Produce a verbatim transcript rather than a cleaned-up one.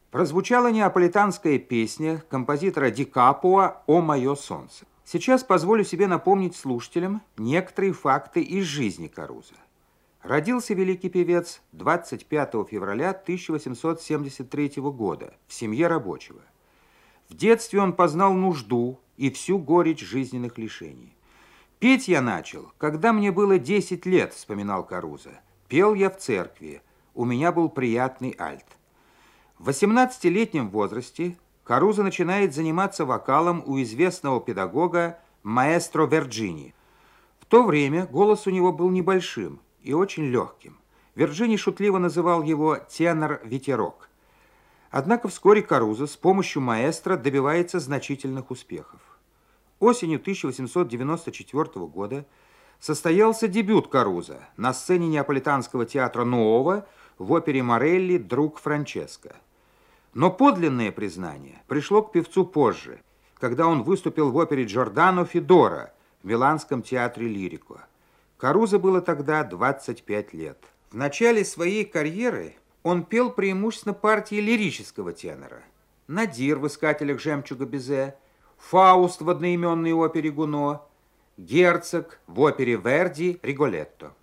Прозвучала неаполитанская песня композитора Ди Капуа «О мое солнце». Сейчас позволю себе напомнить слушателям некоторые факты из жизни Карузо. Родился великий певец двадцать пятого февраля тысяча восемьсот семьдесят третьего года в семье рабочего. В детстве он познал нужду и всю горечь жизненных лишений. «Петь я начал, когда мне было десять лет», — вспоминал Карузо. «Пел я в церкви, у меня был приятный альт». В восемнадцатилетнем возрасте Карузо начинает заниматься вокалом у известного педагога маэстро Верджини. В то время голос у него был небольшим и очень легким. Верджини шутливо называл его «тенор-ветерок». Однако вскоре Карузо с помощью маэстро добивается значительных успехов. Осенью тысяча восемьсот девяносто четвёртого года состоялся дебют Карузо на сцене Неаполитанского театра Нуово в опере Морелли «Друг Франческо». Но подлинное признание пришло к певцу позже, когда он выступил в опере Джордано Федора в Миланском театре Лирико. Карузо было тогда двадцать пять лет. В начале своей карьеры он пел преимущественно партии лирического тенора. Надир в «Искателях жемчуга Бизе», Фауст в одноименной опере Гуно, Герцог в опере Верди «Риголетто».